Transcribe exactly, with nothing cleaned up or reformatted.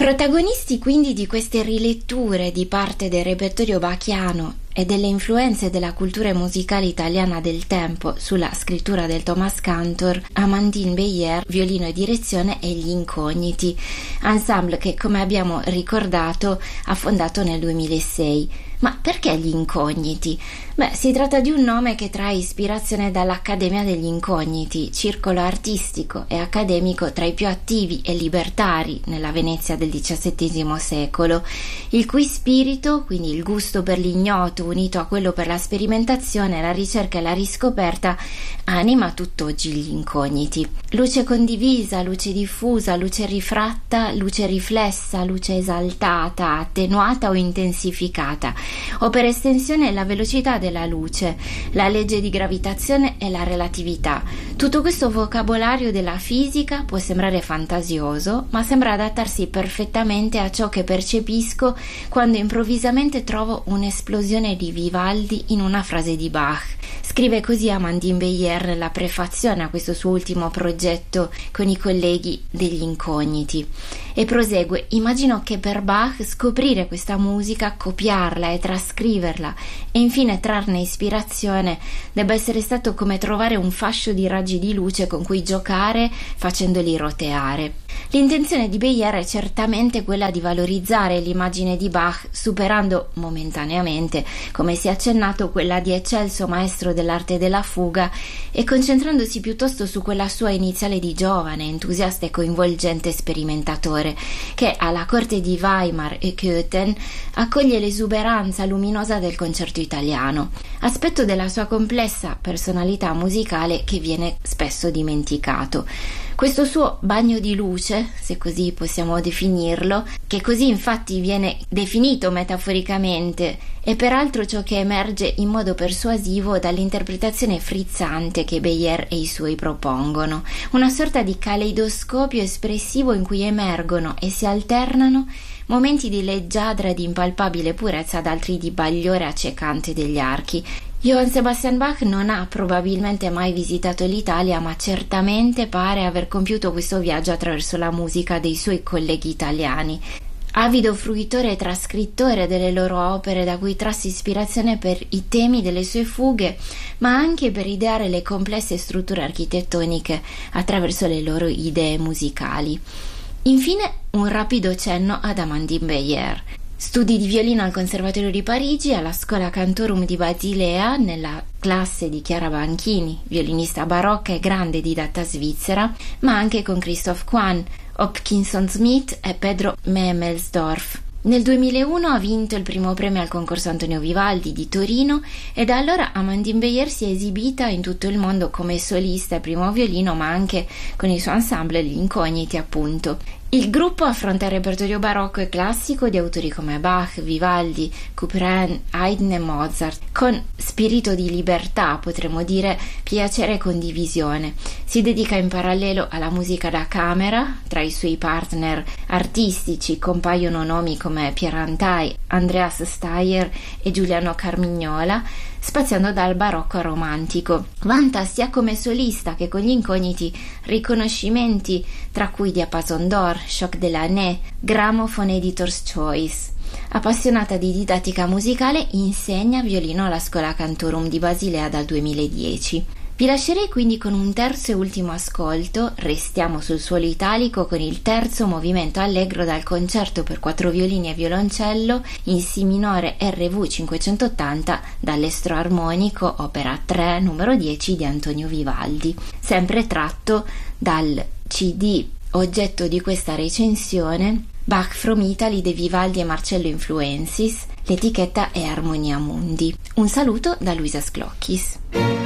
Protagonisti quindi di queste riletture di parte del repertorio bachiano e delle influenze della cultura musicale italiana del tempo sulla scrittura del Thomas Cantor, Amandine Beyer, violino e direzione, e Gli Incogniti, ensemble che, come abbiamo ricordato, ha fondato nel duemilasei. Ma perché Gli Incogniti? Beh, si tratta di un nome che trae ispirazione dall'Accademia degli Incogniti, circolo artistico e accademico tra i più attivi e libertari nella Venezia del diciassettesimo secolo, il cui spirito, quindi il gusto per l'ignoto unito a quello per la sperimentazione, la ricerca e la riscoperta, anima tutt'oggi Gli Incogniti. Luce condivisa, luce diffusa, luce rifratta, luce riflessa, luce esaltata, attenuata o intensificata, o per estensione la velocità della luce, la legge di gravitazione e la relatività. Tutto questo vocabolario della fisica può sembrare fantasioso, ma sembra adattarsi perfettamente a ciò che percepisco quando improvvisamente trovo un'esplosione di Vivaldi in una frase di Bach. Scrive così Amandine Beyer nella prefazione a questo suo ultimo progetto con i colleghi degli Incogniti, e prosegue: immagino che per Bach scoprire questa musica, copiarla e trascriverla e infine trarne ispirazione debba essere stato come trovare un fascio di raggi di luce con cui giocare facendoli roteare. L'intenzione di Beyer è certamente quella di valorizzare l'immagine di Bach, superando momentaneamente, come si è accennato, quella di eccelso maestro dell'arte della fuga e concentrandosi piuttosto su quella sua iniziale di giovane, entusiasta e coinvolgente sperimentatore, che alla corte di Weimar e Köthen accoglie l'esuberanza luminosa del concerto italiano, aspetto della sua complessa personalità musicale che viene spesso dimenticato. Questo suo bagno di luce, se così possiamo definirlo, che così infatti viene definito metaforicamente, è peraltro ciò che emerge in modo persuasivo dall'interpretazione frizzante che Beyer e i suoi propongono, una sorta di caleidoscopio espressivo in cui emergono e si alternano momenti di leggiadra e di impalpabile purezza ad altri di bagliore accecante degli archi. Johann Sebastian Bach non ha probabilmente mai visitato l'Italia, ma certamente pare aver compiuto questo viaggio attraverso la musica dei suoi colleghi italiani. Avido fruitore e trascrittore delle loro opere, da cui trasse ispirazione per i temi delle sue fughe, ma anche per ideare le complesse strutture architettoniche attraverso le loro idee musicali. Infine, un rapido cenno ad Amandine Beyer. Studi di violino al Conservatorio di Parigi, alla Schola Cantorum di Basilea, nella classe di Chiara Banchini, violinista barocca e grande didatta svizzera, ma anche con Christoph Kwan, Hopkinson Smith e Pedro Memelsdorf. Nel duemilauno ha vinto il primo premio al concorso Antonio Vivaldi di Torino e da allora Amandine Beyer si è esibita in tutto il mondo come solista e primo violino, ma anche con il suo ensemble Gli Incogniti, appunto. Il gruppo affronta il repertorio barocco e classico di autori come Bach, Vivaldi, Couperin, Haydn e Mozart, con spirito di libertà, potremmo dire piacere e condivisione. Si dedica in parallelo alla musica da camera. Tra i suoi partner artistici compaiono nomi come Pierre Antai, Andreas Steyer e Giuliano Carmignola, spaziando dal barocco al romantico. Vanta sia come solista che con Gli Incogniti riconoscimenti, tra cui Diapason d'Or, Choc de l'Année, Gramophone Editor's Choice. Appassionata di didattica musicale, insegna violino alla Schola Cantorum di Basilea dal duemiladieci. Vi lascerei quindi con un terzo e ultimo ascolto. Restiamo sul suolo italico con il terzo movimento allegro dal concerto per quattro violini e violoncello in Si minore R V cinquecentottanta dall'Estro Armonico, opera tre, numero dieci di Antonio Vivaldi, sempre tratto dal C D oggetto di questa recensione, Bach from Italy de Vivaldi e Marcello Influensis. L'etichetta è Armonia Mundi. Un saluto da Luisa Sclocchis.